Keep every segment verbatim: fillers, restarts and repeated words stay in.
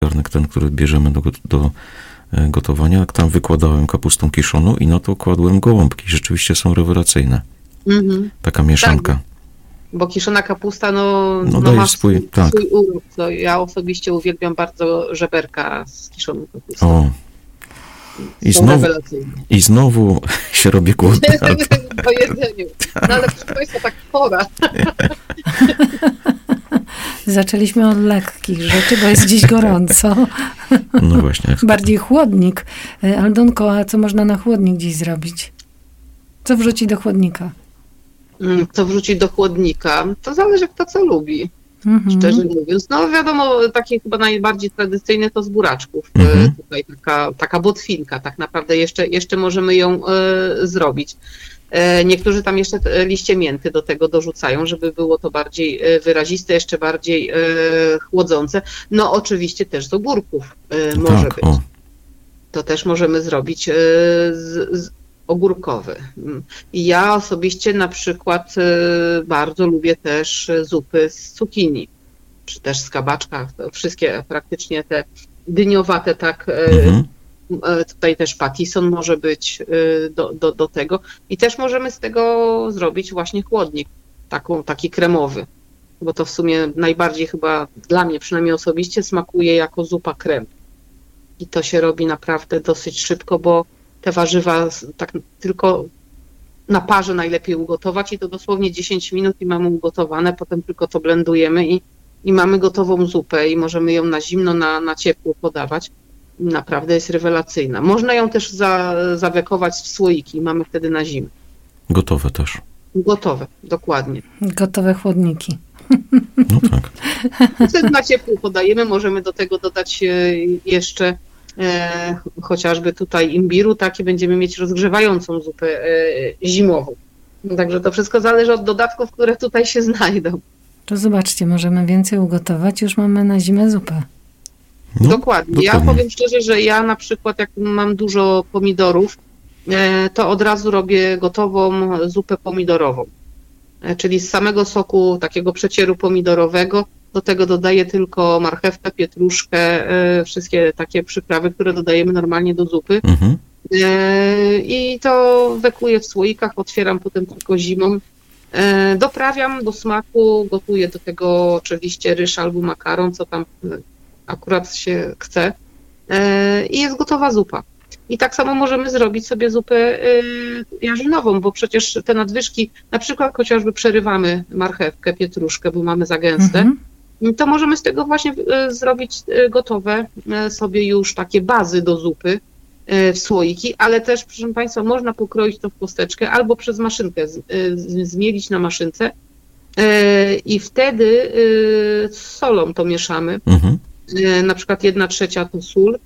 garnek ten, który bierzemy do, do gotowania, tam wykładałem kapustą kiszoną i na to kładłem gołąbki. Rzeczywiście są rewelacyjne. Mhm. Taka mieszanka. Tak, bo kiszona kapusta, no, no, no daje ma swój, swój, tak. swój urok. No, ja osobiście uwielbiam bardzo żeberka z kiszoną kapustą. O. I znowu, I znowu się robi głodny. Po jedzeniu. No ale proszę Państwa, tak pora. Zaczęliśmy od lekkich rzeczy, bo jest dziś gorąco. No właśnie. Bardziej chłodnik. Aldonko, a co można na chłodnik dziś zrobić? Co wrzucić do chłodnika? Co wrzucić do chłodnika? To zależy, kto co lubi. Mhm. Szczerze mówiąc. No wiadomo, takie chyba najbardziej tradycyjne to z buraczków. Mhm. Tutaj taka, taka botwinka, tak naprawdę jeszcze, jeszcze możemy ją e, zrobić. E, niektórzy tam jeszcze liście mięty do tego dorzucają, żeby było to bardziej wyraziste, jeszcze bardziej e, chłodzące. No oczywiście też z ogórków e, może tak, być. O. To też możemy zrobić e, z, z ogórkowy. I ja osobiście na przykład bardzo lubię też zupy z cukinii, czy też z kabaczka, wszystkie praktycznie te dyniowate, tak, mhm. Tutaj też patisson może być do, do, do tego i też możemy z tego zrobić właśnie chłodnik, taką, taki kremowy, bo to w sumie najbardziej chyba dla mnie przynajmniej osobiście smakuje jako zupa krem i to się robi naprawdę dosyć szybko, bo te warzywa tak tylko na parze najlepiej ugotować i to dosłownie dziesięć minut i mamy ugotowane, potem tylko to blendujemy i, i mamy gotową zupę i możemy ją na zimno, na, na ciepło podawać. Naprawdę jest rewelacyjna. Można ją też za, zawekować w słoiki, mamy wtedy na zimę. Gotowe też. Gotowe, dokładnie. Gotowe chłodniki. No tak. Wtedy na ciepło podajemy, możemy do tego dodać jeszcze E, chociażby tutaj imbiru, tak, i będziemy mieć rozgrzewającą zupę e, zimową. No, także to wszystko zależy od dodatków, które tutaj się znajdą. To zobaczcie, możemy więcej ugotować, już mamy na zimę zupę. No, dokładnie. dokładnie. Ja powiem szczerze, że ja na przykład jak mam dużo pomidorów, e, to od razu robię gotową zupę pomidorową. E, czyli z samego soku takiego przecieru pomidorowego do tego dodaję tylko marchewkę, pietruszkę, wszystkie takie przyprawy, które dodajemy normalnie do zupy. Mhm. I to wekuję w słoikach, otwieram potem tylko zimą. Doprawiam do smaku, gotuję do tego oczywiście ryż albo makaron, co tam akurat się chce. I jest gotowa zupa. I tak samo możemy zrobić sobie zupę jarzynową, bo przecież te nadwyżki, na przykład chociażby przerywamy marchewkę, pietruszkę, bo mamy za gęste, mhm. to możemy z tego właśnie zrobić gotowe sobie już takie bazy do zupy w słoiki, ale też, proszę Państwa, można pokroić to w kosteczkę albo przez maszynkę zmielić na maszynce i wtedy z solą to mieszamy. Mhm. Na przykład jedna trzecia to sól.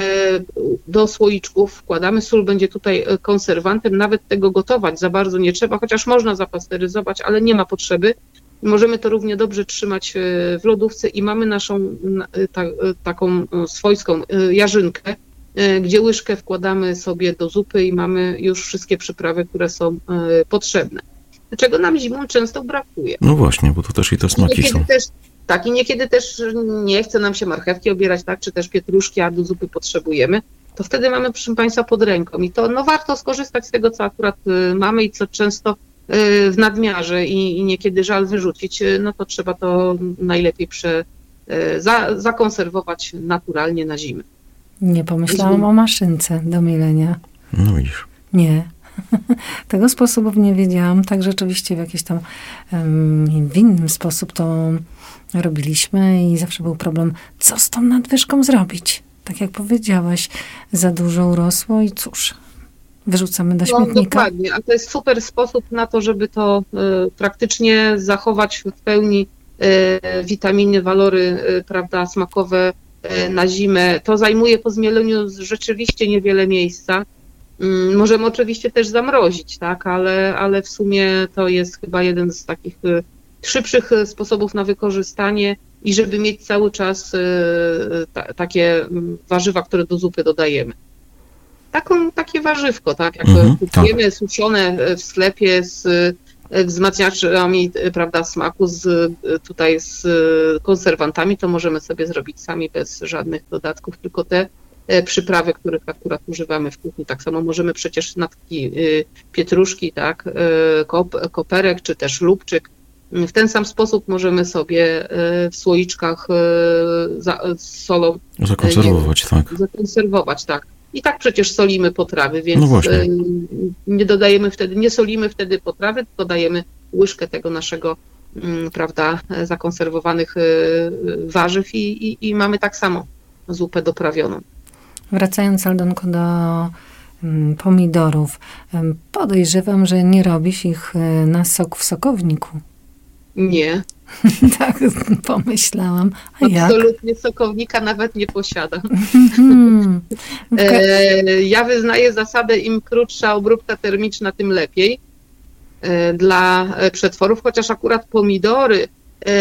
Do słoiczków wkładamy. Sól będzie tutaj konserwantem, nawet tego gotować za bardzo nie trzeba, chociaż można zapasteryzować, ale nie ma potrzeby. Możemy to równie dobrze trzymać w lodówce i mamy naszą ta, taką swojską jarzynkę, gdzie łyżkę wkładamy sobie do zupy i mamy już wszystkie przyprawy, które są potrzebne. Czego nam zimą często brakuje. No właśnie, bo to też i te smaki są. Też, tak, i niekiedy też nie chce nam się marchewki obierać, tak, czy też pietruszki, a do zupy potrzebujemy, to wtedy mamy, proszę Państwa, pod ręką. I to no, warto skorzystać z tego, co akurat mamy i co często w nadmiarze i, i niekiedy żal wyrzucić, no to trzeba to najlepiej prze, za, zakonserwować naturalnie na zimę. Nie pomyślałam o maszynce do mielenia. No widzisz. Nie. Tego sposobu nie wiedziałam. Tak rzeczywiście w jakiś tam um, w innym sposób to robiliśmy i zawsze był problem, co z tą nadwyżką zrobić. Tak jak powiedziałaś, za dużo urosło i cóż, wyrzucamy do śmietnika. No, dokładnie, a to jest super sposób na to, żeby to y, praktycznie zachować w pełni y, witaminy, walory, y, prawda, smakowe y, na zimę. To zajmuje po zmieleniu rzeczywiście niewiele miejsca. Y, możemy oczywiście też zamrozić, tak, ale, ale w sumie to jest chyba jeden z takich y, szybszych sposobów na wykorzystanie i żeby mieć cały czas y, ta, takie warzywa, które do zupy dodajemy. Taką, takie warzywko, tak, jak mm-hmm, kupujemy tak. suszone w sklepie z wzmacniaczami, prawda, smaku, z, tutaj z konserwantami, to możemy sobie zrobić sami bez żadnych dodatków, tylko te przyprawy, których akurat używamy w kuchni. Tak samo możemy przecież natki pietruszki, tak, kop, koperek, czy też lubczyk. W ten sam sposób możemy sobie w słoiczkach z solą zakonserwować, je, tak. Zakonserwować, tak. I tak przecież solimy potrawy, więc no nie dodajemy wtedy, nie solimy wtedy potrawy, tylko dajemy łyżkę tego naszego, prawda, zakonserwowanych warzyw i, i, i mamy tak samo zupę doprawioną. Wracając, Aldonko, do pomidorów, podejrzewam, że nie robisz ich na sok w sokowniku. Nie. Tak, pomyślałam. A Absolutnie jak? Sokownika nawet nie posiadam. Ja wyznaję zasadę, im krótsza obróbka termiczna, tym lepiej dla przetworów, chociaż akurat pomidory,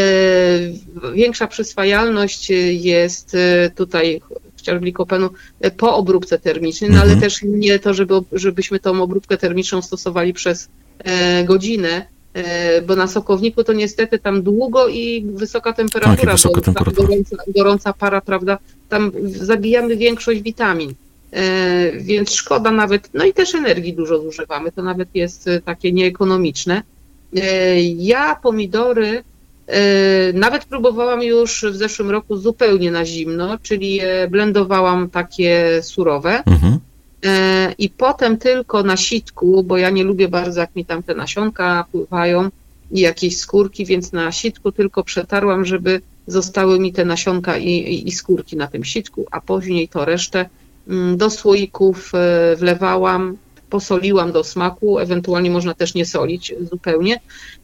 większa przyswajalność jest tutaj chociażby likopenu po obróbce termicznej, no ale mhm. też nie to, żeby, żebyśmy tą obróbkę termiczną stosowali przez godzinę, bo na sokowniku to niestety tam długo i wysoka temperatura, tak, i wysoka temperatura. Gorąca, gorąca para, prawda, tam zabijamy większość witamin, więc szkoda nawet, no i też energii dużo zużywamy, to nawet jest takie nieekonomiczne. Ja pomidory nawet próbowałam już w zeszłym roku zupełnie na zimno, czyli je blendowałam takie surowe. Mhm. I potem tylko na sitku, bo ja nie lubię bardzo, jak mi tam te nasionka pływają i jakieś skórki, więc na sitku tylko przetarłam, żeby zostały mi te nasionka i, i, i skórki na tym sitku, a później to resztę do słoików wlewałam, posoliłam do smaku, ewentualnie można też nie solić zupełnie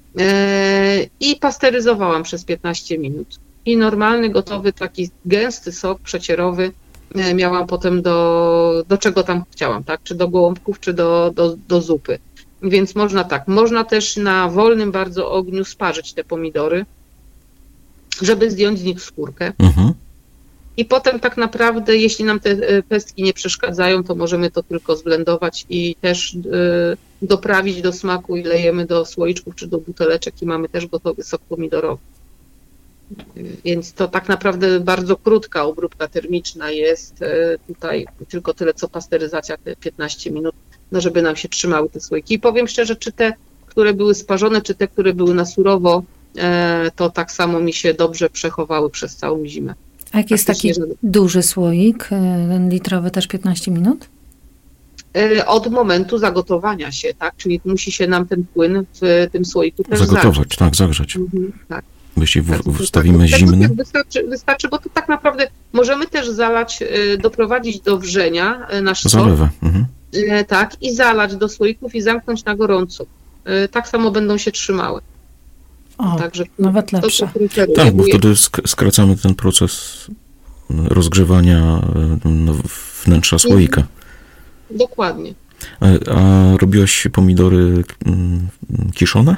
i pasteryzowałam przez piętnaście minut. I normalny, gotowy, taki gęsty sok przecierowy miałam potem do, do czego tam chciałam, tak? Czy do gołąbków, czy do, do, do zupy. Więc można tak. Można też na wolnym bardzo ogniu sparzyć te pomidory, żeby zdjąć z nich skórkę. Mhm. I potem tak naprawdę, jeśli nam te pestki nie przeszkadzają, to możemy to tylko zblendować i też y, doprawić do smaku i lejemy do słoiczków czy do buteleczek i mamy też gotowy sok pomidorowy. Więc to tak naprawdę bardzo krótka obróbka termiczna jest tutaj, tylko tyle co pasteryzacja, te piętnaście minut, no żeby nam się trzymały te słoiki. I powiem szczerze, czy te, które były sparzone, czy te, które były na surowo, to tak samo mi się dobrze przechowały przez całą zimę. A jak jest taki żeby... duży słoik, ten litrowy też piętnaście minut? Od momentu zagotowania się, tak? Czyli musi się nam ten płyn w tym słoiku też zagotować, zagrzeć. tak, zagrzeć. Mhm, tak. Jeśli wstawimy tak, zimny. Wystarczy, wystarczy, bo to tak naprawdę możemy też zalać, doprowadzić do wrzenia nasz sok. Zalewę. Mhm. Tak, i zalać do słoików i zamknąć na gorąco. Tak samo będą się trzymały. O, Także nawet to, lepsze. To tak, bo wtedy skracamy ten proces rozgrzewania wnętrza słoika. Dokładnie. A, a robiłaś pomidory kiszone?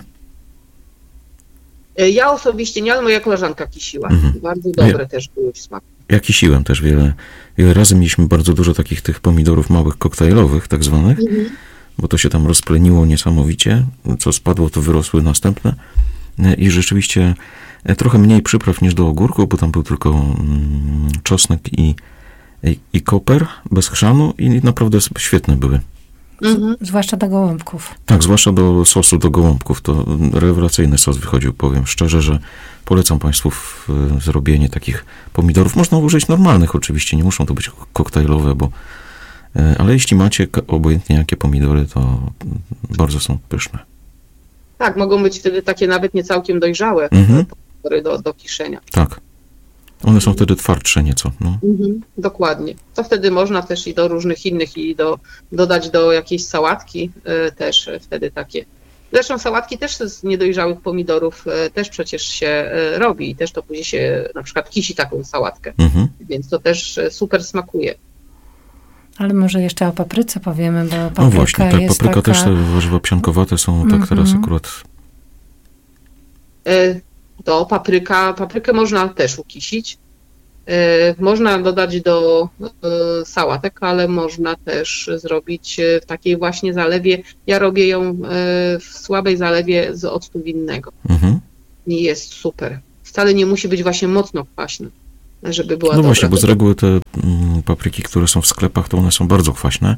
Ja osobiście nie, ale moja koleżanka kisiła. Mhm. Bardzo dobre ja, też były w smaku. Ja kisiłem też wiele, wiele razy. Mieliśmy bardzo dużo takich tych pomidorów małych, koktajlowych tak zwanych, mhm. bo to się tam rozpleniło niesamowicie. Co spadło, to wyrosły następne. I rzeczywiście trochę mniej przypraw niż do ogórków, bo tam był tylko mm, czosnek i, i, i koper bez chrzanu i naprawdę świetne były. Mhm. Zwłaszcza do gołąbków. Tak, zwłaszcza do sosu do gołąbków. To rewelacyjny sos wychodził, powiem szczerze, że polecam Państwu w, w zrobienie takich pomidorów. Można użyć normalnych oczywiście, nie muszą to być koktajlowe, bo ale jeśli macie obojętnie jakie pomidory, to bardzo są pyszne. Tak, mogą być wtedy takie nawet nie całkiem dojrzałe mhm. pomidory do, do kiszenia. Tak. One są wtedy twardsze nieco. No. Mhm, dokładnie. To wtedy można też i do różnych innych i do, dodać do jakiejś sałatki y, też wtedy takie. Zresztą sałatki też z niedojrzałych pomidorów y, też przecież się y, robi i też to później się na przykład kisi taką sałatkę, mhm. więc to też super smakuje. Ale może jeszcze o papryce powiemy, bo papryka no właśnie, tak, jest papryka taka... też, te warzywa psiankowate są tak mm-hmm. teraz akurat... Y- To papryka, paprykę można też ukisić. Można dodać do sałatek, ale można też zrobić w takiej właśnie zalewie. Ja robię ją w słabej zalewie z octu winnego. Mhm. I jest super. Wcale nie musi być właśnie mocno kwaśna, żeby była No dobra. właśnie, bo z reguły te mm, papryki, które są w sklepach, to one są bardzo kwaśne.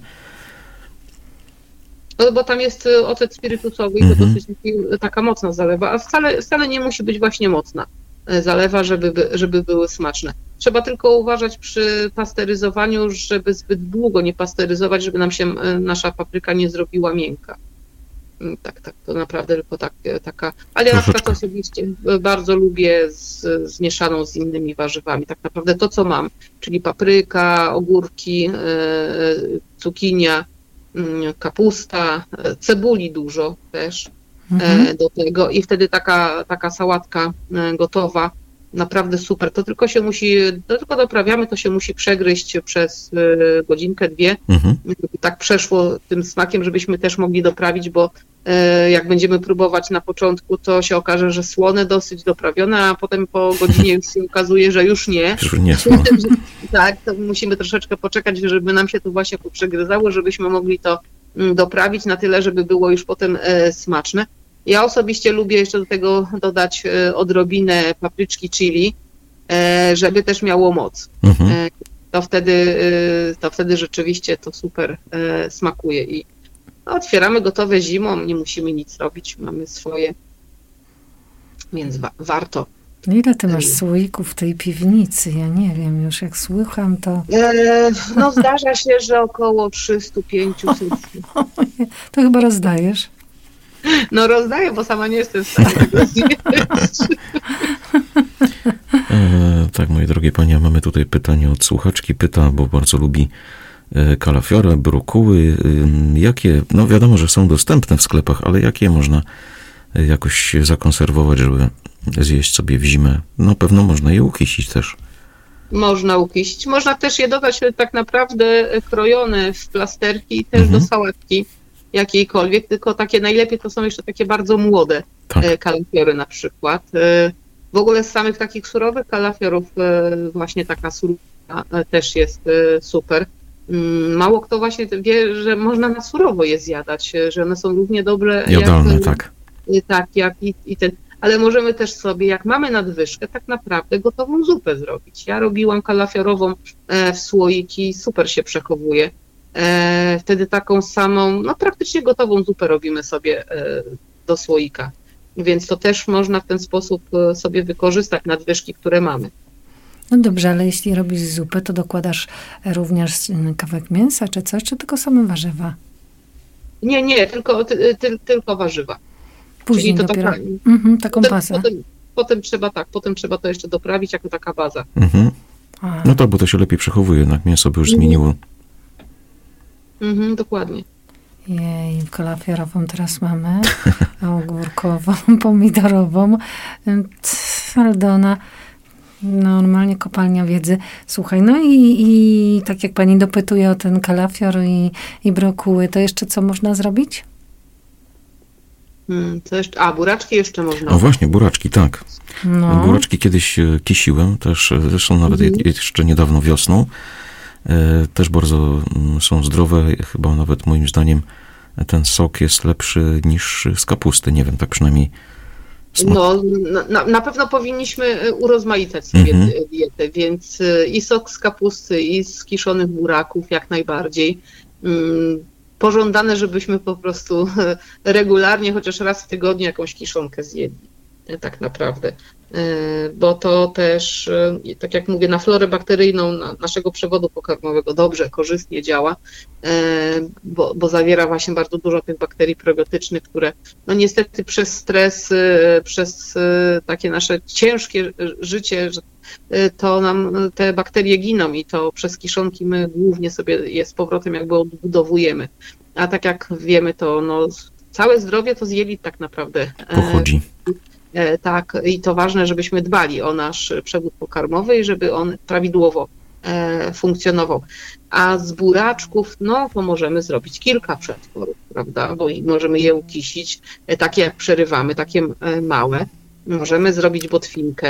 No bo tam jest ocet spirytusowy i to mhm. dosyć taka mocna zalewa, a wcale, wcale nie musi być właśnie mocna zalewa, żeby, żeby były smaczne. Trzeba tylko uważać przy pasteryzowaniu, żeby zbyt długo nie pasteryzować, żeby nam się nasza papryka nie zrobiła miękka. Tak, tak, to naprawdę tylko tak, taka... Ale ja na przykład osobiście bardzo lubię z, zmieszaną z innymi warzywami. Tak naprawdę to, co mam, czyli papryka, ogórki, cukinia, kapusta, cebuli dużo też mhm. do tego i wtedy taka, taka sałatka gotowa, naprawdę super. To tylko się musi, to tylko doprawiamy, to się musi przegryźć przez godzinkę, dwie, mhm. żeby tak przeszło tym smakiem, żebyśmy też mogli doprawić, bo jak będziemy próbować na początku, to się okaże, że słone, dosyć doprawione, a potem po godzinie już się okazuje, że już nie. Już nie tak, to musimy troszeczkę poczekać, żeby nam się to właśnie poprzegryzało, żebyśmy mogli to doprawić na tyle, żeby było już potem smaczne. Ja osobiście lubię jeszcze do tego dodać odrobinę papryczki chili, żeby też miało moc. Mhm. To wtedy, to wtedy rzeczywiście to super smakuje i no, otwieramy gotowe zimą, nie musimy nic robić, mamy swoje, więc wa- warto. Ile ty masz słoików w tej piwnicy? Ja nie wiem, już jak słucham, to... E, no zdarza się, że około trzysta pięćdziesiąt. To chyba rozdajesz? No rozdaję, bo sama nie jestem w stanie tego zjeść. E, tak, moje drogie panie, mamy tutaj pytanie od słuchaczki. Pyta, bo bardzo lubi kalafiora, brokuły. Jakie, no wiadomo, że są dostępne w sklepach, ale jakie można jakoś zakonserwować, żeby zjeść sobie w zimę? No pewno można je ukiścić też. Można ukiścić. Można też je dodać tak naprawdę krojone w plasterki i też mhm. do sałatki jakiejkolwiek, tylko takie najlepiej to są jeszcze takie bardzo młode tak. kalafiory na przykład. W ogóle z samych takich surowych kalafiorów właśnie taka surówka też jest super. Mało kto właśnie wie, że można na surowo je zjadać, że one są równie dobre jadalne, jak, tak. tak, jak i, i ten. Ale możemy też sobie, jak mamy nadwyżkę, tak naprawdę gotową zupę zrobić. Ja robiłam kalafiorową w słoiki, super się przechowuje. Wtedy taką samą, no praktycznie gotową zupę robimy sobie do słoika. Więc to też można w ten sposób sobie wykorzystać nadwyżki, które mamy. No dobrze, ale jeśli robisz zupę, to dokładasz również kawałek mięsa czy coś, czy tylko same warzywa? Nie, nie, tylko, ty, ty, tylko warzywa. Później Czyli to dopiero taka, mhm, taką potem, bazę. Potem, potem trzeba tak, potem trzeba to jeszcze doprawić jako taka baza. Mhm. No tak, bo to się lepiej przechowuje, jednak mięso by już mhm. zmieniło. Mhm, dokładnie. Jej, kalafiorową teraz mamy, ogórkową, pomidorową, Aldona, normalnie kopalnia wiedzy. Słuchaj, no i, i tak jak pani dopytuje o ten kalafior i, i brokuły, to jeszcze co można zrobić? Hmm, co jeszcze? A, buraczki jeszcze można. No właśnie, buraczki, tak. No. Buraczki kiedyś kisiłem, też, zresztą nawet mhm. jeszcze niedawno wiosną. Też bardzo są zdrowe, chyba nawet moim zdaniem ten sok jest lepszy niż z kapusty, nie wiem, tak przynajmniej. Smak... No, na, na pewno powinniśmy urozmaicać sobie mhm. dietę, więc i sok z kapusty, i z kiszonych buraków jak najbardziej. Pożądane, żebyśmy po prostu regularnie, chociaż raz w tygodniu jakąś kiszonkę zjedli, tak naprawdę. Bo to też, tak jak mówię, na florę bakteryjną na naszego przewodu pokarmowego dobrze, korzystnie działa, bo, bo zawiera właśnie bardzo dużo tych bakterii probiotycznych, które no niestety przez stres, przez takie nasze ciężkie życie, to nam te bakterie giną i to przez kiszonki my głównie sobie je z powrotem jakby odbudowujemy. A tak jak wiemy, to no, całe zdrowie to z jelit tak naprawdę pochodzi. Tak, i to ważne, żebyśmy dbali o nasz przewód pokarmowy i żeby on prawidłowo e, funkcjonował. A z buraczków, no to możemy zrobić kilka przetworów, prawda, bo możemy je ukisić, e, takie jak przerywamy, takie e, małe. Możemy zrobić botwinkę,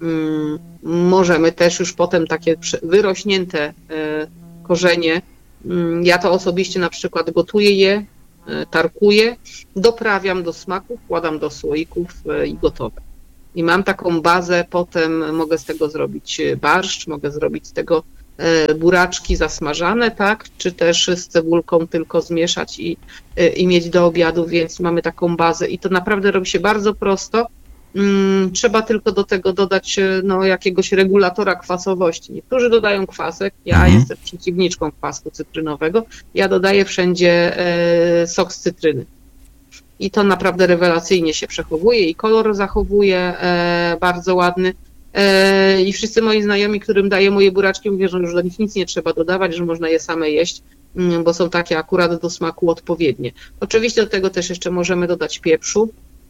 Możemy też już potem takie wyrośnięte korzenie, ja to osobiście na przykład gotuję je, tarkuję, doprawiam do smaku, wkładam do słoików i gotowe. I mam taką bazę, potem mogę z tego zrobić barszcz, mogę zrobić z tego buraczki zasmażane, tak, czy też z cebulką tylko zmieszać i, i mieć do obiadu, więc mamy taką bazę i to naprawdę robi się bardzo prosto. Trzeba tylko do tego dodać no, jakiegoś regulatora kwasowości. Niektórzy dodają kwasek, ja mhm. jestem przeciwniczką kwasku cytrynowego, ja dodaję wszędzie e, sok z cytryny. I to naprawdę rewelacyjnie się przechowuje i kolor zachowuje e, bardzo ładny. E, I wszyscy moi znajomi, którym daję moje buraczki, mówią, że już do nich nic nie trzeba dodawać, że można je same jeść, bo są takie akurat do smaku odpowiednie. Oczywiście do tego też jeszcze możemy dodać pieprzu,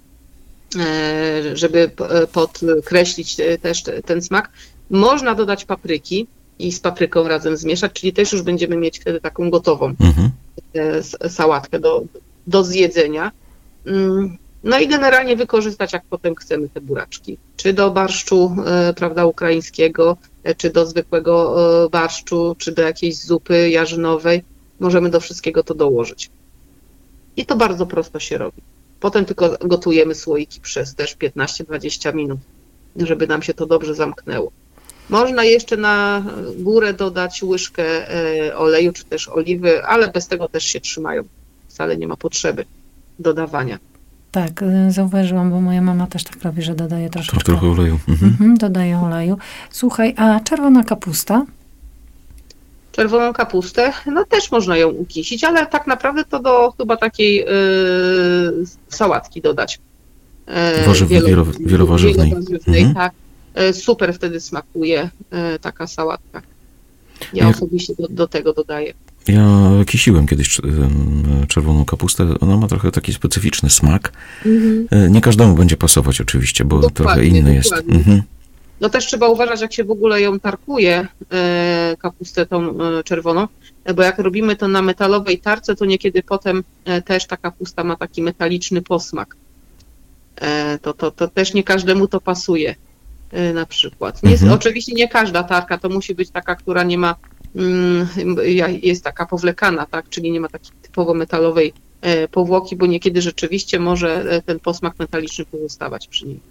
żeby podkreślić też ten smak. Można dodać papryki i z papryką razem zmieszać, czyli też już będziemy mieć wtedy taką gotową mhm. sałatkę do, do zjedzenia. No i generalnie wykorzystać, jak potem chcemy te buraczki. Czy do barszczu, prawda, ukraińskiego, czy do zwykłego barszczu, czy do jakiejś zupy jarzynowej. Możemy do wszystkiego to dołożyć. I to bardzo prosto się robi. Potem tylko gotujemy słoiki przez też piętnaście dwadzieścia minut, żeby nam się to dobrze zamknęło. Można jeszcze na górę dodać łyżkę oleju, czy też oliwy, ale bez tego też się trzymają. Wcale nie ma potrzeby dodawania. Tak, zauważyłam, bo moja mama też tak robi, że dodaje troszeczkę. To trochę oleju. Mhm. Mhm, dodaje oleju. Słuchaj, a czerwona kapusta? Czerwoną kapustę, no też można ją ukisić, ale tak naprawdę to do chyba takiej yy, sałatki dodać. Yy, Warzywnej, wielo, wielowarzywnej. wielowarzywnej mhm. Tak, yy, super wtedy smakuje yy, taka sałatka. Ja Jak... osobiście do, do tego dodaję. Ja kisiłem kiedyś czerwoną kapustę. Ona ma trochę taki specyficzny smak. Mhm. Nie każdemu będzie pasować oczywiście, bo dokładnie, trochę inny dokładnie. jest. Mhm. No też trzeba uważać, jak się w ogóle ją tarkuje, kapustę tą czerwoną, bo jak robimy to na metalowej tarce, to niekiedy potem też ta kapusta ma taki metaliczny posmak. To, to, to też nie każdemu to pasuje na przykład. Nie, mhm. Oczywiście nie każda tarka, to musi być taka, która nie ma, jest taka powlekana, tak, czyli nie ma takiej typowo metalowej powłoki, bo niekiedy rzeczywiście może ten posmak metaliczny pozostawać przy niej.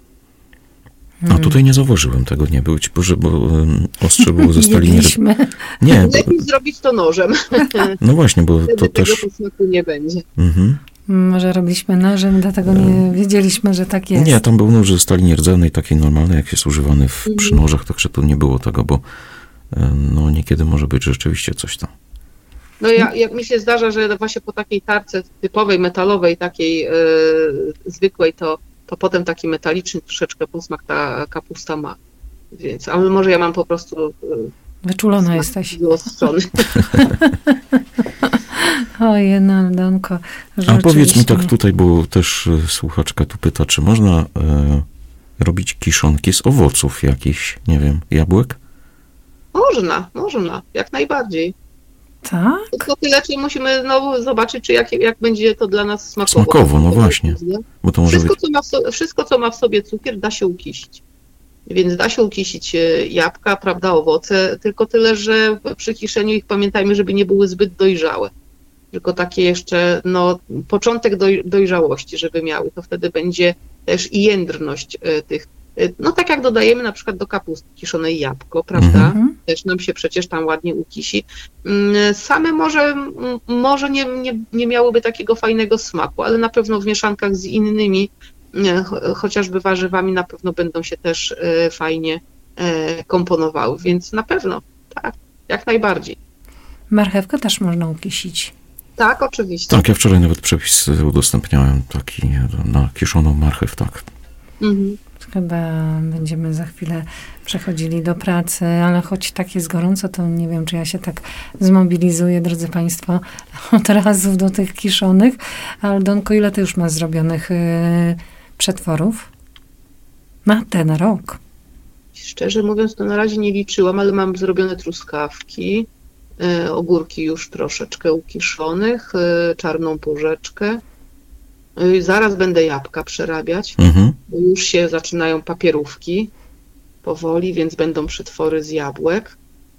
A tutaj nie zauważyłem tego, nie było, Boże, bo um, ostrze było ze stali nie. Nie, lepiej bo... zrobić to nożem. No właśnie, bo wtedy to tego też... posmaku nie będzie. Mhm. Może robiliśmy nożem, dlatego nie wiedzieliśmy, że tak jest. Nie, tam był nóż ze stali nierdzewnej, takiej normalnej, jak jest używany w, mhm. przy nożach, także tu nie było tego, bo no niekiedy może być rzeczywiście coś tam. No ja, jak mi się zdarza, że właśnie po takiej tarce typowej, metalowej, takiej yy, zwykłej, to to potem taki metaliczny troszeczkę posmak ta kapusta ma. Więc, ale może ja mam po prostu... Wyczulona jesteś. Wyostrzony. Ojej, no, Aldonko. A powiedz mi tak tutaj, bo też słuchaczka tu pyta, czy można e, robić kiszonki z owoców jakichś, nie wiem, jabłek? Można, można, jak najbardziej. Tak? Tylko tyle, czy musimy no, zobaczyć, czy jak, jak będzie to dla nas smakowo. Smakowo, no właśnie. Bo to może wszystko, być... co ma w so, wszystko, co ma w sobie cukier, da się ukisić. Więc da się ukisić jabłka, prawda, owoce, tylko tyle, że przy kiszeniu ich pamiętajmy, żeby nie były zbyt dojrzałe. Tylko takie jeszcze, no, początek doj, dojrzałości, żeby miały. To wtedy będzie też i jędrność tych. No tak jak dodajemy na przykład do kapusty kiszonej jabłko, prawda? Mhm. Też nam się przecież tam ładnie ukisi. Same może, może nie, nie, nie miałyby takiego fajnego smaku, ale na pewno w mieszankach z innymi, chociażby warzywami, na pewno będą się też fajnie komponowały, więc na pewno, tak, jak najbardziej. Marchewkę też można ukisić. Tak, oczywiście. Tak, ja wczoraj nawet przepis udostępniałem taki na kiszoną marchew, tak. Mhm. Chyba będziemy za chwilę przechodzili do pracy, ale choć tak jest gorąco, to nie wiem, czy ja się tak zmobilizuję, drodzy Państwo, od razu do tych kiszonych. Aldonko, ile ty już masz zrobionych yy, przetworów? Na ten rok. Szczerze mówiąc, to na razie nie liczyłam, ale mam zrobione truskawki, yy, ogórki już troszeczkę ukiszonych, yy, czarną porzeczkę. Zaraz będę jabłka przerabiać, mhm. bo już się zaczynają papierówki. powoli, więc będą przetwory z jabłek.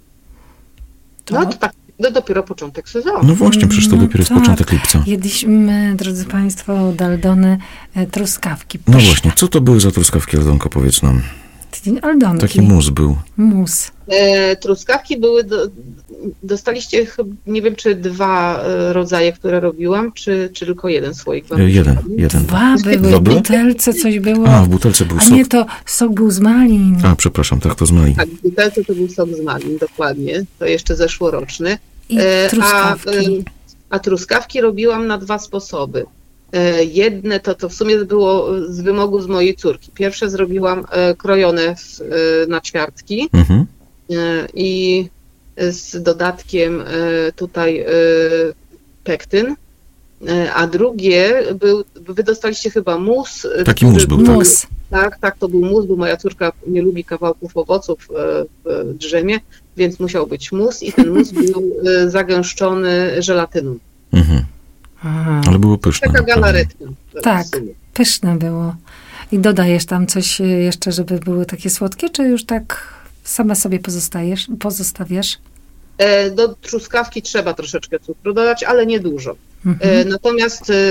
No to tak, to dopiero początek sezonu. No właśnie, przecież to no dopiero jest tak. początek lipca. Jedliśmy, drodzy Państwo, od Aldony e, truskawki. Pyszne. No właśnie, co to były za truskawki, Aldonko, powiedz nam? Aldonki. Taki mus był. Mus. E, truskawki były, do, dostaliście, nie wiem, czy dwa e, rodzaje, które robiłam, czy, czy tylko jeden słoik? Wam Jeden, jeden. Dwa były, Dwa w były? butelce coś było. A, w butelce był A sok. nie, to sok był z malin. A, przepraszam, tak, to z malin. Tak, w butelce to był sok z malin, dokładnie. To jeszcze zeszłoroczny. I E, truskawki. A, e, a truskawki robiłam na dwa sposoby. E, jedne to, to w sumie było z wymogu z mojej córki. Pierwsze zrobiłam e, krojone w, e, na ćwiartki Mhm. e, i z dodatkiem e, tutaj e, pektyn. E, a drugie, był, wy dostaliście chyba mus. e, Taki który mus był, tak. Mus. Tak, tak, to był mus, bo moja córka nie lubi kawałków owoców e, w drzemie, więc musiał być mus i ten mus był e, zagęszczony żelatyną. Mhm. Aha. Ale było pyszne. Taka naprawdę. galaretka. Tak. w sumie. Pyszne było. I dodajesz tam coś jeszcze, żeby były takie słodkie, czy już tak same sobie pozostajesz, pozostawiasz? E, Do truskawki trzeba troszeczkę cukru dodać, ale nie dużo. Mhm. E, Natomiast e,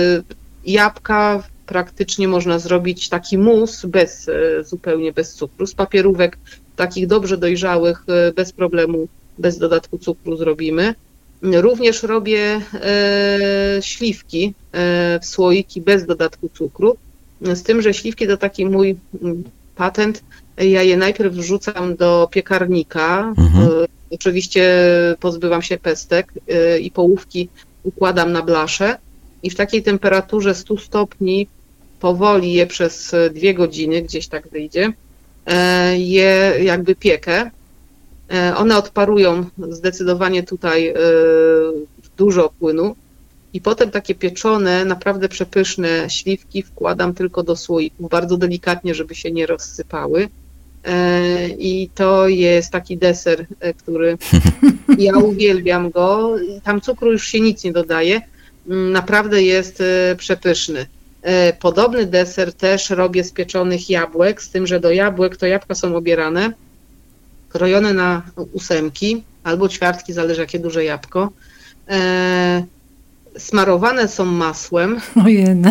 jabłka praktycznie można zrobić taki mus bez, e, zupełnie bez cukru. Z papierówek takich dobrze dojrzałych, e, bez problemu, bez dodatku cukru zrobimy. Również robię e, śliwki e, w słoiki bez dodatku cukru. Z tym, że śliwki to taki mój mm, patent. Ja je najpierw wrzucam do piekarnika. Mhm. E, oczywiście pozbywam się pestek e, i połówki układam na blaszę i w takiej temperaturze stu stopni powoli je przez dwie godziny, gdzieś tak wyjdzie, e, je jakby piekę. E, One odparują zdecydowanie tutaj e, dużo płynu i potem takie pieczone, naprawdę przepyszne śliwki wkładam tylko do słoików, bardzo delikatnie, żeby się nie rozsypały. E, I to jest taki deser, e, który ja uwielbiam go. Tam cukru już się nic nie dodaje. Mm, Naprawdę jest e, przepyszny. E, Podobny deser też robię z pieczonych jabłek, z tym, że do jabłek to jabłka są obierane, krojone na ósemki albo ćwiartki, zależy jakie duże jabłko. E, Smarowane są masłem Ojej. e,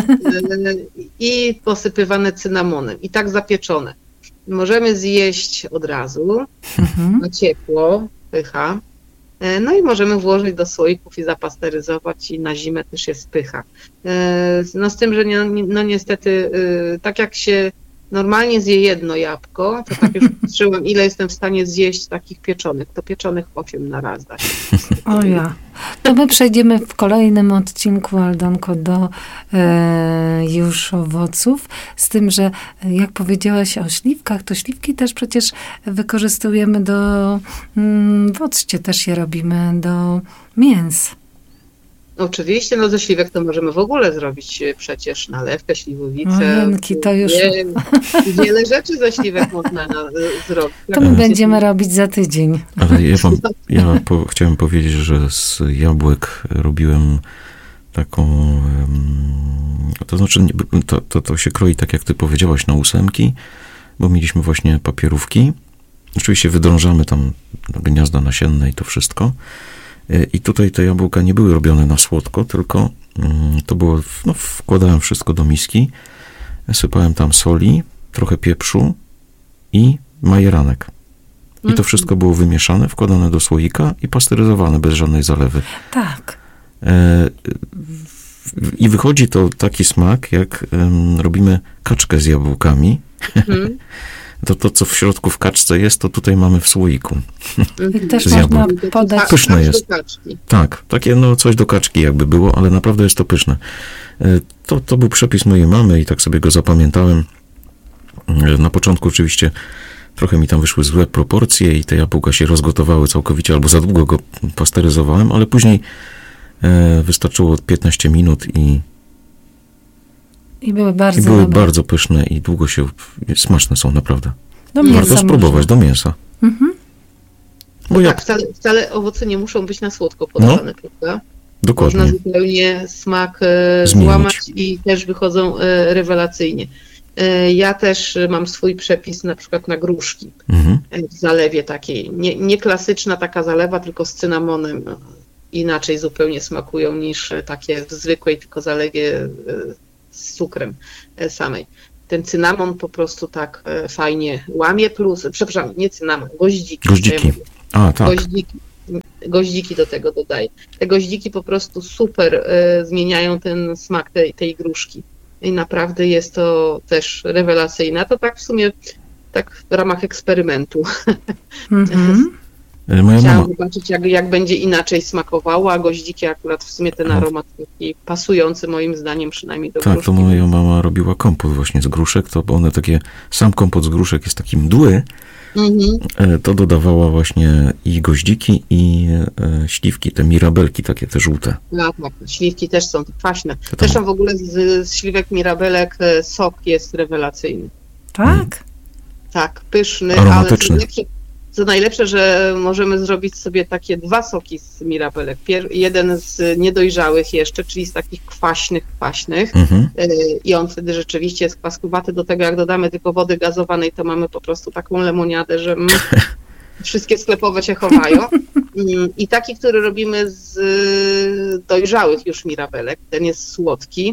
i posypywane cynamonem i tak zapieczone. Możemy zjeść od razu, Mhm. na ciepło, pycha. E, No i możemy włożyć do słoików i zapasteryzować i na zimę też jest pycha. E, No z tym, że nie, no niestety e, tak jak się normalnie zje jedno jabłko, to tak już patrzyłam, ile jestem w stanie zjeść takich pieczonych. To pieczonych osiem na raz da się. O ja. To my przejdziemy w kolejnym odcinku, Aldonko, do e, już owoców. Z tym, że jak powiedziałaś o śliwkach, to śliwki też przecież wykorzystujemy do, mm, w occie też je robimy, do mięs. Oczywiście, no ze śliwek to możemy w ogóle zrobić e, przecież nalewkę, śliwowicę. Ojenki, to już- Wie, wiele rzeczy ze śliwek można na, zrobić. To my będziemy robić za tydzień. Ale ja, wam, ja po, chciałem powiedzieć, że z jabłek robiłem taką, em, to znaczy nie- to, to, to się kroi tak jak ty powiedziałaś na ósemki, bo mieliśmy właśnie papierówki. Oczywiście wydrążamy tam gniazda nasienne i to wszystko. E, I tutaj te jabłka nie były robione na słodko, tylko mm, to było, no, wkładałem wszystko do miski, sypałem tam soli, trochę pieprzu i majeranek. I to wszystko było wymieszane, wkładane do słoika i pasteryzowane bez żadnej zalewy. Tak. E, w- I wychodzi to taki smak, jak em, robimy kaczkę z jabłkami. Mhm. To to, co w środku w kaczce jest, to tutaj mamy w słoiku. I też Z można jabłek. podać. Pyszne Aż do jest. kaczki. Tak, takie no coś do kaczki jakby było, ale naprawdę jest to pyszne. E, To, to był przepis mojej mamy i tak sobie go zapamiętałem. E, Na początku oczywiście trochę mi tam wyszły złe proporcje i te jabłka się rozgotowały całkowicie, albo za długo go pasteryzowałem, ale później e, wystarczyło piętnaście minut i, I były bardzo i były dobre. bardzo pyszne i długo się, smaczne są naprawdę. Do Warto Warto mięsa spróbować można. do mięsa. Mhm. Bo ja, Tak, wcale, wcale owoce nie muszą być na słodko podawane, prawda? Można dokładnie. zupełnie smak e, Zmienić. złamać i też wychodzą e, rewelacyjnie. Ja też mam swój przepis na przykład na gruszki Mhm. w zalewie takiej. Nie, nie klasyczna taka zalewa, tylko z cynamonem. Inaczej zupełnie smakują niż takie w zwykłej tylko zalewie z cukrem samej. Ten cynamon po prostu tak fajnie łamie, plus, przepraszam, nie cynamon, goździki. Goździki. A, tak. Goździki. Goździki do tego dodaję. Te goździki po prostu super e, zmieniają ten smak tej, tej gruszki. I naprawdę jest to też rewelacyjne. A to tak w sumie, tak w ramach eksperymentu. Mm-hmm. Moja Chciałam mama... zobaczyć, jak, jak będzie inaczej smakowało, a goździki akurat w sumie ten aromat taki pasujący moim zdaniem przynajmniej do Tak, gruszki. to moja mama robiła kompot właśnie z gruszek, to bo one takie, sam kompot z gruszek jest taki mdły, Mhm. to dodawała właśnie i goździki, i e, śliwki, te mirabelki takie te żółte. No tak, śliwki też są kwaśne. To tam- Zresztą w ogóle z, z śliwek mirabelek e, sok jest rewelacyjny. Tak? Tak, pyszny, Aromatyczny. ale co najlepsze, co najlepsze, że możemy zrobić sobie takie dwa soki z mirabelek. Pier, jeden z niedojrzałych jeszcze, czyli z takich kwaśnych, kwaśnych Mhm. yy, i on wtedy rzeczywiście jest kwaskówaty. Do tego jak dodamy tylko wody gazowanej, to mamy po prostu taką lemoniadę, że mm, wszystkie sklepowe się chowają. Mm, I taki, który robimy z y, dojrzałych już mirabelek, ten jest słodki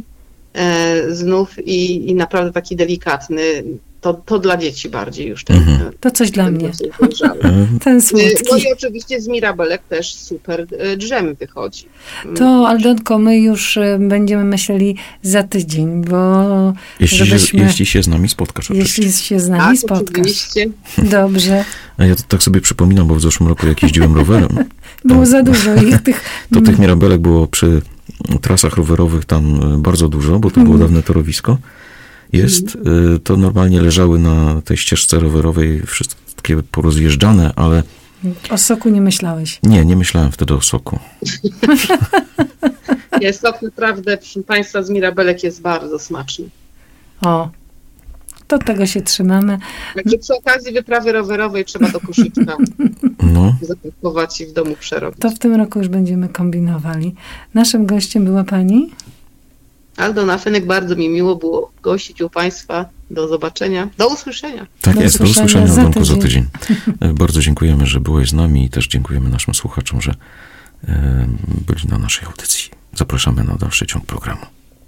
e, znów i, i naprawdę taki delikatny. To, to dla dzieci bardziej już ten, Mhm. To coś dla ten mnie. dosyć dojrzały. E, Ten No słodki. i oczywiście z mirabelek też super y, dżem wychodzi. To, Aldonko, my już y, będziemy myśleli za tydzień, bo jeśli, się, żebyśmy, jeśli się z nami spotkasz oczywiście. jeśli się z Tak, nami spotkasz. oczywiście. Dobrze. A ja to tak sobie przypominam, bo w zeszłym roku jak jeździłem rowerem, Było za dużo ich tych. to tych mirabelek było przy trasach rowerowych tam e, bardzo dużo, bo to było dawne torowisko. Jest, e, to normalnie leżały na tej ścieżce rowerowej wszystkie porozjeżdżane, ale O soku nie myślałeś. nie, nie myślałem wtedy o soku. Jest sok naprawdę, proszę Państwa, z mirabelek jest bardzo smaczny. O, to tego się trzymamy. Także przy okazji wyprawy rowerowej trzeba do koszyczka No, zapakować i w domu przerobić. To w tym roku już będziemy kombinowali. Naszym gościem była pani? Aldona Fenek, bardzo mi miło było gościć u Państwa. Do zobaczenia. Do usłyszenia. tak Do jest. Do usłyszenia usłyszenia, za Aldonko, za tydzień. tydzień. E, Bardzo dziękujemy, że byłeś z nami i też dziękujemy naszym słuchaczom, że e, byli na naszej audycji. Zapraszamy na dalszy ciąg programu.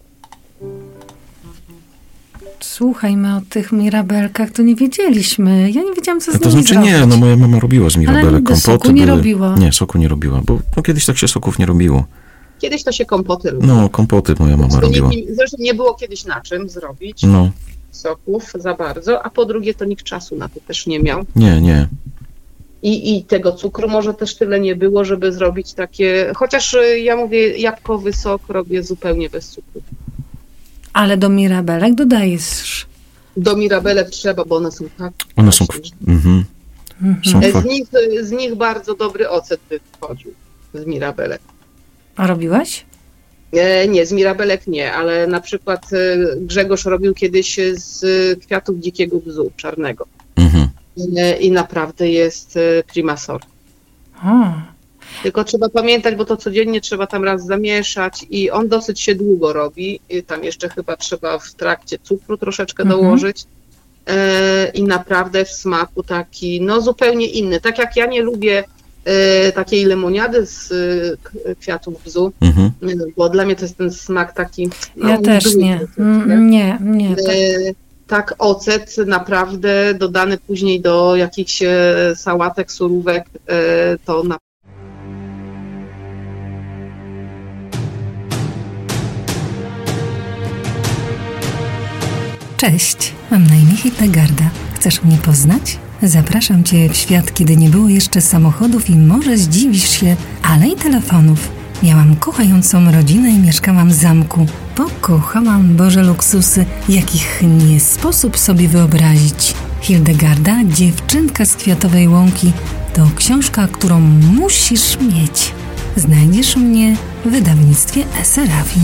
Słuchajmy o tych mirabelkach, to nie wiedzieliśmy. Ja nie wiedziałam, co z A to nimi znaczy zrobić. nie, no moja mama robiła z mirabelek Ale do kompoty. soku nie były- robiła. Nie, soku nie robiła, bo no, kiedyś tak się soków nie robiło. Kiedyś to się kompoty robiło. No, kompoty moja mama Zresztą robiła. nie- Zresztą nie było kiedyś na czym zrobić No, soków za bardzo, a po drugie to nikt czasu na to też nie miał. nie, nie. I, I tego cukru może też tyle nie było, żeby zrobić takie, chociaż y, ja mówię, jabłkowy sok robię zupełnie bez cukru. Ale do mirabelek dodajesz. Do mirabelek trzeba, bo one są tak One są... kwaśne. Mhm. Są E, kwa... Z nich, z nich bardzo dobry ocet wychodził, z mirabelek. A robiłaś? E, Nie, z mirabelek nie, ale na przykład e, Grzegorz robił kiedyś z kwiatów dzikiego bzu czarnego. Mhm. E, I naprawdę jest e, prima sort. O, Tylko trzeba pamiętać, bo to codziennie trzeba tam raz zamieszać i on dosyć się długo robi. I tam jeszcze chyba trzeba w trakcie cukru troszeczkę Mhm. dołożyć. E, I naprawdę w smaku taki, no zupełnie inny. Tak jak ja nie lubię e, takiej lemoniady z e, k- kwiatów bzu, Mhm. e, bo dla mnie to jest ten smak taki... No, ja też mdły nie. dosyć, nie? Mm, Nie, nie. Tak. E, Tak, ocet naprawdę dodany później do jakichś e, sałatek, surówek, e, to na Cześć, mam na imię Hildegarda. Chcesz mnie poznać? Zapraszam Cię w świat, kiedy nie było jeszcze samochodów i może zdziwisz się, ale i telefonów. Miałam kochającą rodzinę i mieszkałam w zamku. Pokochałam Boże luksusy, jakich nie sposób sobie wyobrazić. Hildegarda, dziewczynka z Kwiatowej Łąki, to książka, którą musisz mieć. Znajdziesz mnie w wydawnictwie Eserafin.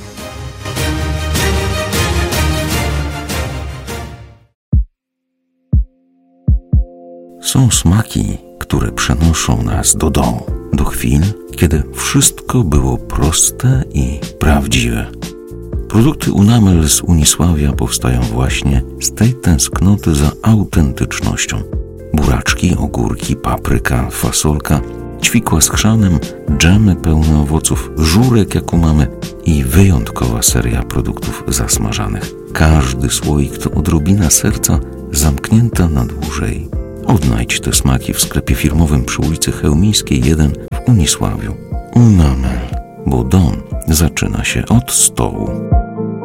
Są smaki, które przenoszą nas do domu, do chwil, kiedy wszystko było proste i prawdziwe. Produkty Unamel z Unisławia powstają właśnie z tej tęsknoty za autentycznością. Buraczki, ogórki, papryka, fasolka, ćwikła z chrzanem, dżemy pełne owoców, żurek jaką mamy i wyjątkowa seria produktów zasmażanych. Każdy słoik to odrobina serca zamknięta na dłużej. Odnajdź te smaki w sklepie firmowym przy ulicy Chełmińskiej jeden w Unisławiu. Unamel, bo dom zaczyna się od stołu.